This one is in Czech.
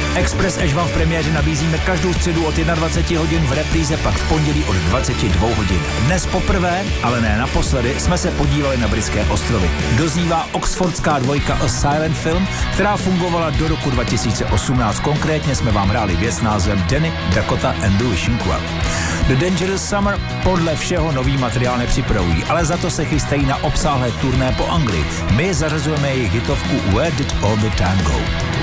Express Edge vám v premiéře nabízíme každou středu od 21 hodin, v repríze pak v pondělí od 22 hodin. Dnes poprvé, ale ne naposledy, jsme se podívali na Britské ostrovy. Doznívá oxfordská dvojka A Silent Film, která fungovala do roku 2018. Konkrétně jsme vám hráli věc s názvem Danny, Dakota and the Wishing Well. The Dangerous Summer podle všeho nový materiál nepřipravují, ale za to se chystají na obsáhlé turné po Anglii. My zařazujeme jejich hitovku Where Did All the Time Go?